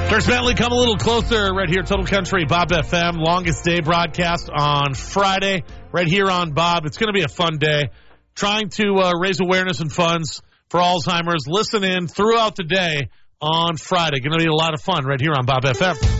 Chris Bentley, come a little closer right here, Total Country, Bob FM, longest day broadcast on Friday, right here on Bob. It's going to be a fun day. Trying to raise awareness and funds for Alzheimer's. Listen in throughout the day on Friday. Going to be a lot of fun right here on Bob FM.